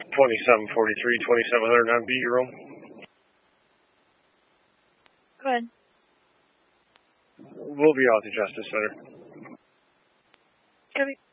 2743, 2700 on Beat Your Room. Go ahead. We'll be out at the Justice Center. Copy.